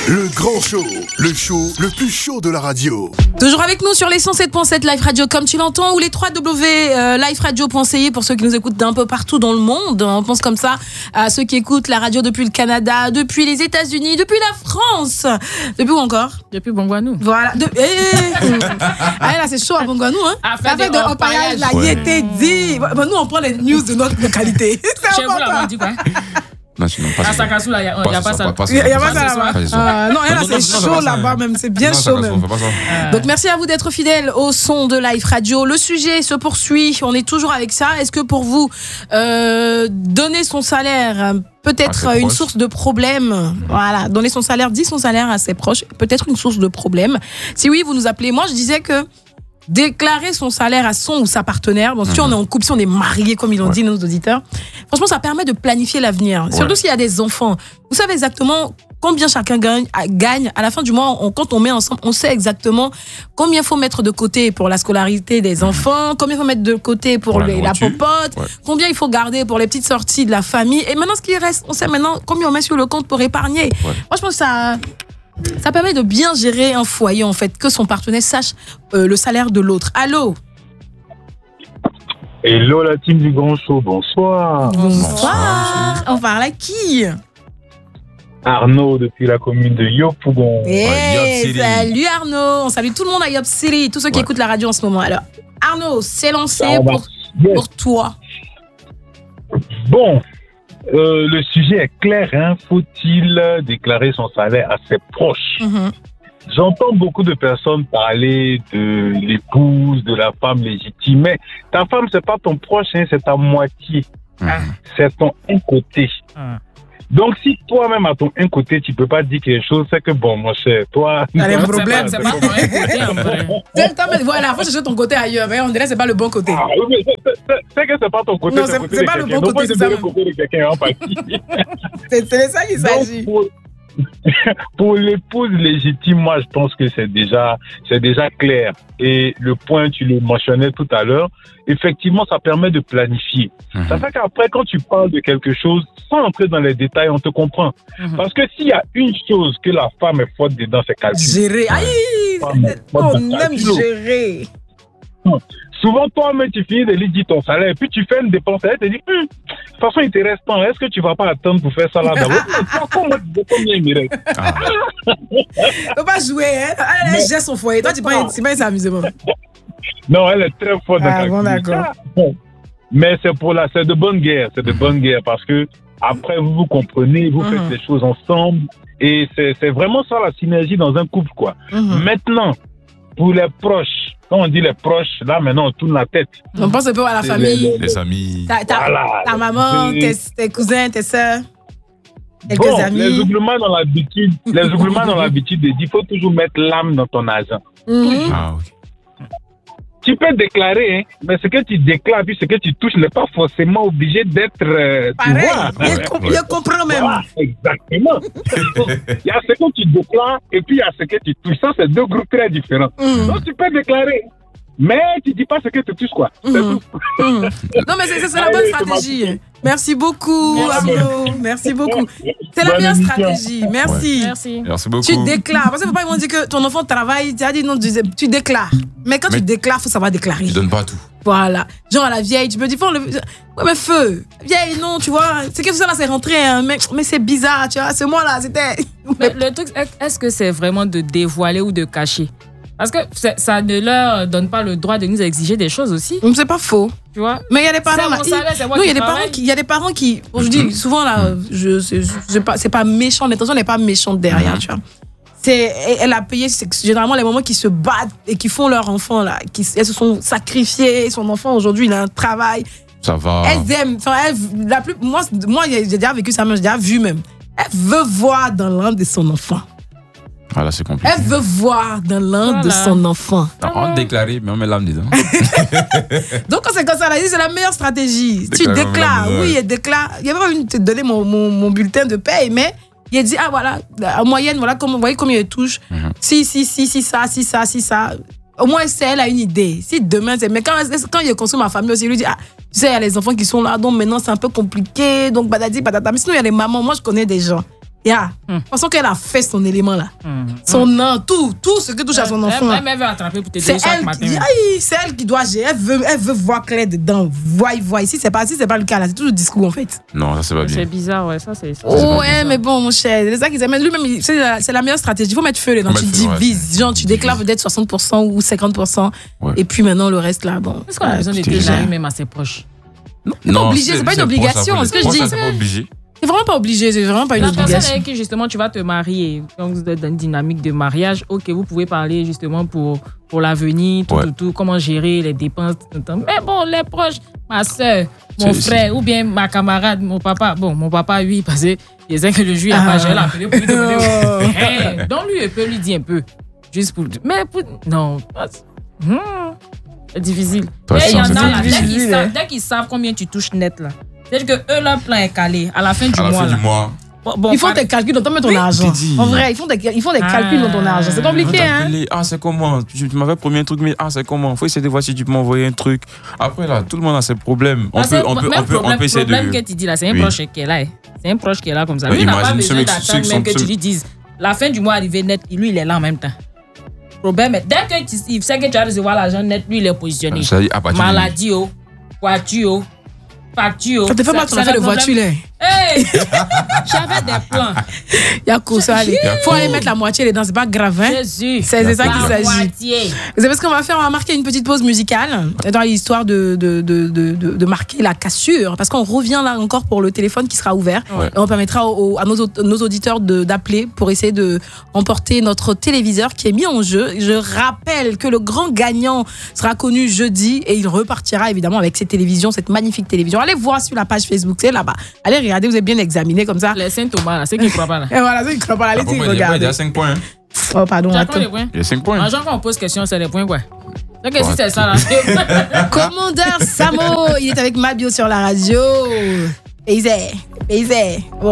Le grand show, le show le plus chaud de la radio. Toujours avec nous sur les 107.7 Live Radio comme tu l'entends ou les 3W liveradio.ca pour ceux qui nous écoutent d'un peu partout dans le monde. On pense comme ça à ceux qui écoutent la radio depuis le Canada, depuis les États-Unis, depuis la France. Depuis où encore? Depuis Bongouanou. Voilà. Ah là c'est chaud à Bongouanou hein. Avec de empaillage là, il était dit. Nous on prend les news de notre localité. Chez vous là on dit quoi? Non, à Sakassou, il n'y a pas ça. Il n'y a pas ça là-bas. Non, là, c'est chaud là-bas même. C'est bien chaud même. Donc, merci à vous d'être fidèles au son de Live Radio. Le sujet se poursuit. On est toujours avec ça. Est-ce que pour vous, donner son salaire peut-être une source de problème? Voilà. Donner son salaire, dit son salaire à ses proches, peut-être une source de problème. Si oui, vous nous appelez. Moi, je disais que déclarer son salaire à son ou sa partenaire, bon, si on est en couple, si on est marié, comme ils l'ont dit nos auditeurs, franchement, ça permet de planifier l'avenir. Surtout s'il y a des enfants. Vous savez exactement combien chacun gagne. À la fin du mois, quand on met ensemble, on sait exactement combien il faut mettre de côté pour la scolarité des enfants, combien il faut mettre de côté pour la popote, combien il faut garder pour les petites sorties de la famille. Et maintenant, ce qui reste, on sait maintenant combien on met sur le compte pour épargner. Moi, je pense que ça permet de bien gérer un foyer, en fait, que son partenaire sache le salaire de l'autre. Allô? Hello la team du Grand Show, bonsoir. Bonsoir. On parle à qui? Arnaud depuis la commune de Yopougon. Salut Arnaud. On salue tout le monde à Yop City, tous ceux qui écoutent la radio en ce moment. Alors, Arnaud, c'est lancé pour toi. Bon. Le sujet est clair, hein. Faut-il déclarer son salaire à ses proches? J'entends beaucoup de personnes parler de l'épouse, de la femme légitime, mais ta femme, c'est pas ton proche, hein, c'est ta moitié. C'est ton un côté. Donc, si toi-même, à ton un côté, tu peux pas dire quelque chose, c'est que bon, mon cher, toi... Il y a un problème, c'est pas ton un côté, en vrai. Voilà, faut chercher ton côté ailleurs, mais on dirait que c'est pas le bon côté. Ah, oui, c'est que c'est pas ton côté, non, c'est pas le bon côté, c'est ça. Le côté de quelqu'un en partie. C'est de ça qu'il s'agit. Pour l'épouse légitime, moi, je pense que c'est déjà clair. Et le point, tu le mentionnais tout à l'heure, effectivement, ça permet de planifier. Ça fait qu'après, quand tu parles de quelque chose, sans entrer dans les détails, on te comprend. Parce que s'il y a une chose que la femme est forte dedans, c'est calculer. Gérer. On aime gérer. Souvent, toi-même, tu finis de lui dire ton salaire, et puis tu fais une dépense, elle te dit, de toute façon, il te reste tant, est-ce que tu vas pas attendre pour faire ça là d'abord? Combien il me reste? Faut pas jouer, hein? Elle gère son foyer, toi, tu pas s'amuser. Non, elle est très forte dans bon, d'accord. Mais c'est de bonne guerre, parce que après, vous comprenez, vous faites les choses ensemble, et c'est vraiment ça la synergie dans un couple, quoi. Maintenant, pour les proches, quand on dit les proches, là maintenant on tourne la tête. On pense un peu à la famille. Les amis. Ta maman, tes cousins, tes soeurs. Quelques amis. Les ouglements dans l'habitude de dire qu'il faut toujours mettre l'âme dans ton argent. Tu peux déclarer, hein, mais ce que tu déclares puis ce que tu touches n'est pas forcément obligé d'être... pareil, je comprends même. Voilà, exactement. Il y a ce que tu déclares et puis il y a ce que tu touches. Ça, c'est deux groupes très différents. Donc, tu peux déclarer, mais tu ne dis pas ce que tu touches, quoi. C'est tout. Non, mais c'est la bonne stratégie. Merci beaucoup, Arnaud. Merci beaucoup. C'est la meilleure stratégie. Merci beaucoup. Tu déclares. Parce que papa, ils m'ont dit que ton enfant travaille. Tu as dit non, tu déclares. Mais quand tu déclares, il faut savoir déclarer. Tu donnes pas tout. Voilà. Genre à la vieille, tu peux dire, ouais, mais feu. Vieille, non, tu vois. C'est que ça là, c'est rentré. Hein, mais c'est bizarre, tu vois. Ce mois-là, c'était. Mais le truc, est-ce que c'est vraiment de dévoiler ou de cacher? Parce que ça ne leur donne pas le droit de nous exiger des choses aussi. C'est pas faux. Tu vois? Mais il y a des parents là. Il y a des parents qui. Je dis souvent là, c'est pas méchant. L'intention n'est pas méchante derrière, tu vois. Elle a payé. C'est généralement les mamans qui se battent et qui font leur enfant là. Elles se sont sacrifiées. Son enfant aujourd'hui, il a un travail. Ça va. Elles aiment. Moi, j'ai déjà vécu ça, j'ai déjà vu même. Elle veut voir dans l'âme de son enfant. Voilà, c'est compliqué. Elle veut voir dans l'âme de son enfant. On déclare, mais on met l'âme dedans. Donc, quand c'est comme ça, c'est la meilleure stratégie. Tu déclares, elle déclare. Il y avait pas une te donner mon bulletin de paye, mais il a dit, voilà, en moyenne, voilà, vous voyez combien il touche. Si ça. Au moins, elle a une idée. Si demain, mais quand il construit ma famille aussi, il lui dit, tu sais, il y a les enfants qui sont là, donc maintenant, c'est un peu compliqué, donc badadi, badata. Mais sinon, il y a les mamans. Moi, je connais des gens. Pensons qu'elle a fait son élément là. Son nom, tout ce que touche à son enfant. Elle veut attraper pour te dire chaque matin. C'est elle qui doit gérer. Elle veut voir clair dedans. Voix. Si c'est pas le cas là, c'est toujours le discours en fait. Non, ça c'est pas bien. C'est bizarre, ouais. Ça c'est. Ouais, mais bon, mon cher, c'est ça qu'ils amènent. Lui-même, c'est la meilleure stratégie. Il faut mettre feu dedans. Tu divises. Genre, tu déclares peut-être 60% ou 50%. Et puis maintenant, le reste là, bon. Est-ce qu'on a besoin de déclarer même à ses proches? Non, c'est pas une obligation. Ce que je dis. C'est pas obligé. C'est vraiment pas obligé, c'est vraiment pas une obligation. La personne avec qui justement tu vas te marier, donc vous êtes dans une dynamique de mariage, ok, vous pouvez parler justement pour l'avenir, tout, comment gérer les dépenses, tout. Mais bon, les proches, ma soeur, mon frère, ou bien ma camarade, mon papa, oui, parce que les uns que le juif a pas géré la pour lui demander. Donc lui, il peut lui dire un peu, juste pour. Mais non, c'est difficile. Mais il y en a là, dès qu'ils savent combien tu touches net là. C'est-à-dire que eux, leur plan est calé à la fin du mois. Bon, ils font des calculs dans ton argent. En vrai, ils font des calculs dans ton argent. C'est compliqué, hein? C'est comment? Tu m'avais promis un truc, mais c'est comment? Faut essayer de voir si tu peux m'envoyer un truc. Après, là, tout le monde a ses problèmes. On peut essayer de. Le problème que tu dis là, c'est un proche qui est là. C'est un proche qui est là comme ça. Lui, il n'a pas besoin d'attendre même que tu lui dises. La fin du mois arrivée net, lui, il est là en même temps. Le problème est, dès qu'il sait que tu vas recevoir l'argent net, lui, il est positionné. Maladie, voiture. Facture. Ça te fait mal ton affaire de voiture, là. Hey! J'avais des plans. Il y a quoi ça, allez. Faut aller mettre la moitié dedans, c'est pas grave, hein? Jésus. C'est ça qu'il s'agit. Vous savez ce qu'on va faire? On va marquer une petite pause musicale dans l'histoire de marquer la cassure. Parce qu'on revient là encore pour le téléphone qui sera ouvert. Ouais. Et on permettra à nos auditeurs d'appeler pour essayer de remporter notre téléviseur qui est mis en jeu. Je rappelle que le grand gagnant sera connu jeudi et il repartira évidemment avec cette télévision, cette magnifique télévision. Allez voir sur la page Facebook, c'est là-bas. Allez regardez, vous êtes bien examiné comme ça. Les Saint-Thomas, là, c'est qui ne croit pas là. Et voilà, c'est qui ne croit pas là. Allez, regardez. Il y a 5 points. Oh, pardon. Attends. Il y a 5 points. L'argent qu'on pose question, c'est les points, quoi. Donc, si c'est ça, là. Commandeur Samo, il est avec Mabio sur la radio. Paysé. Bon.